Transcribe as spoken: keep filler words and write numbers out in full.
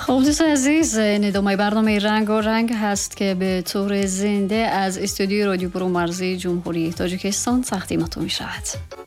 خب دوستان عزیز، ادامه برنامه رنگ و رنگ هست که به طور زنده از استودیوی رادیو برون مرزی جمهوری تاجیکستان تقدیمتون می شود.